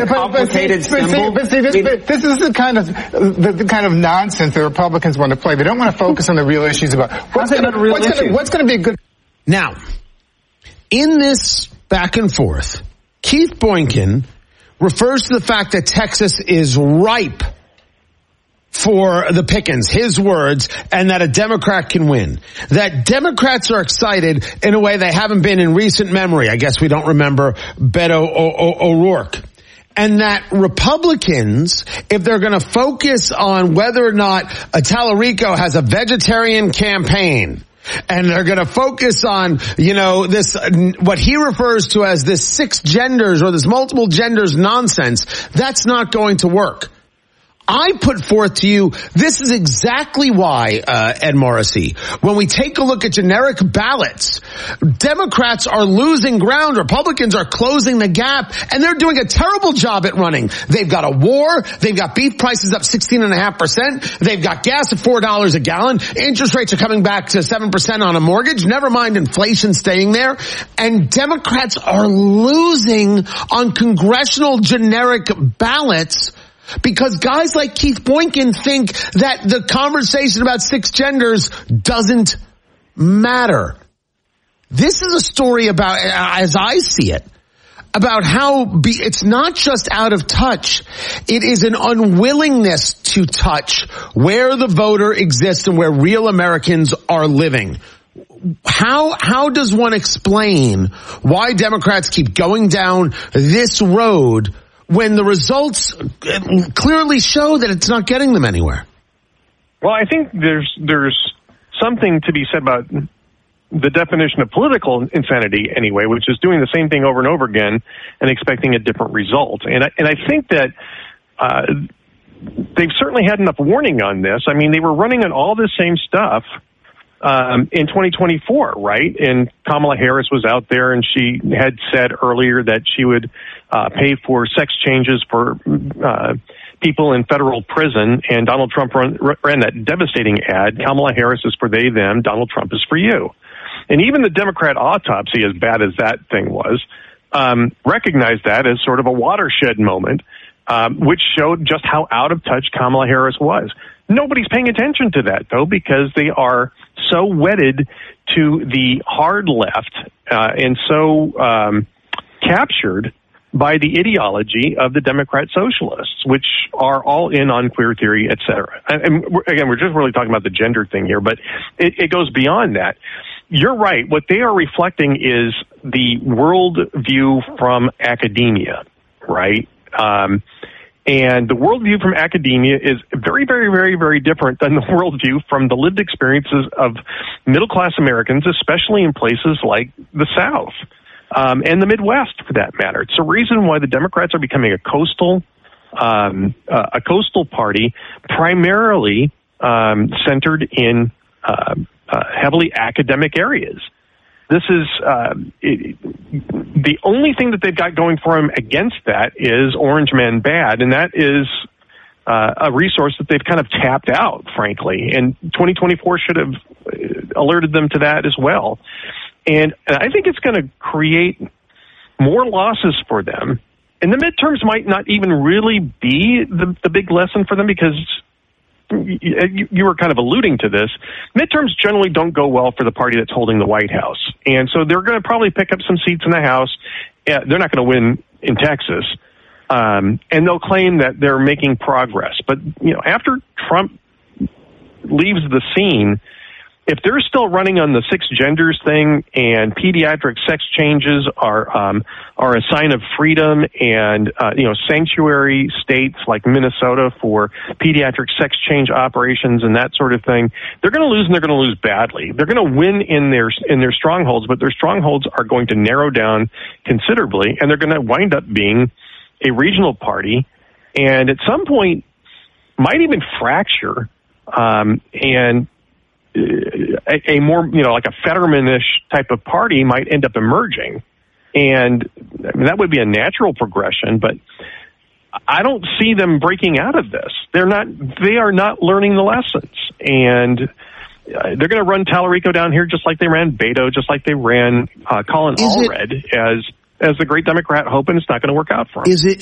a complicated symbol? This is the kind of nonsense the Republicans want to play. They don't want to focus on the real issues about what's going to be a good. Now, in this back and forth, Keith Boykin refers to the fact that Texas is ripe for the pickings, his words, and that a Democrat can win. That Democrats are excited in a way they haven't been in recent memory. I guess we don't remember Beto O'Rourke. And that Republicans, if they're going to focus on whether or not Tallarico has a vegetarian campaign, and they're going to focus on, this, what he refers to as this 6 genders or this multiple genders nonsense, that's not going to work. I put forth to you, this is exactly why, Ed Morrissey, when we take a look at generic ballots, Democrats are losing ground, Republicans are closing the gap, and they're doing a terrible job at running. They've got a war, they've got beef prices up 16.5%, they've got gas at $4 a gallon, interest rates are coming back to 7% on a mortgage, never mind inflation staying there, and Democrats are losing on congressional generic ballots because guys like Keith Boykin think that the conversation about 6 genders doesn't matter. This is a story about, as I see it, about how it's not just out of touch. It is an unwillingness to touch where the voter exists and where real Americans are living. How does one explain why Democrats keep going down this road when the results clearly show that it's not getting them anywhere? Well, I think there's something to be said about the definition of political insanity anyway, which is doing the same thing over and over again and expecting a different result. And I think that they've certainly had enough warning on this. I mean, they were running on all the same stuff in 2024, right? And Kamala Harris was out there and she had said earlier that she would pay for sex changes for people in federal prison, and Donald Trump ran that devastating ad, Kamala Harris is for they, them, Donald Trump is for you. And even the Democrat autopsy, as bad as that thing was, recognized that as sort of a watershed moment, which showed just how out of touch Kamala Harris was. Nobody's paying attention to that, though, because they are so wedded to the hard left and so captured by the ideology of the Democrat socialists, which are all in on queer theory, et cetera. And again, we're just really talking about the gender thing here, but it goes beyond that. You're right. What they are reflecting is the world view from academia, right? And the worldview from academia is very, very, very, very different than the worldview from the lived experiences of middle-class Americans, especially in places like the South and the Midwest, for that matter. It's a reason why the Democrats are becoming a coastal party, primarily centered in heavily academic areas. This is the only thing that they've got going for them against that is Orange Men Bad, and that is a resource that they've kind of tapped out, frankly. And 2024 should have alerted them to that as well. And I think it's going to create more losses for them. And the midterms might not even really be the big lesson for them, because you were kind of alluding to this. Midterms generally don't go well for the party that's holding the White House. And so they're going to probably pick up some seats in the House. They're not going to win in Texas. And they'll claim that they're making progress. But, after Trump leaves the scene, if they're still running on the 6 genders thing and pediatric sex changes are a sign of freedom, and sanctuary states like Minnesota for pediatric sex change operations and that sort of thing, they're going to lose, and they're going to lose badly. They're going to win in their strongholds, but their strongholds are going to narrow down considerably, and they're going to wind up being a regional party, and at some point might even fracture and a more, like a Fetterman-ish type of party might end up emerging. And that would be a natural progression, but I don't see them breaking out of this. They are not learning the lessons. And they're going to run Tallarico down here just like they ran Beto, just like they ran Colin Allred as the great Democrat, hoping it's not going to work out for him.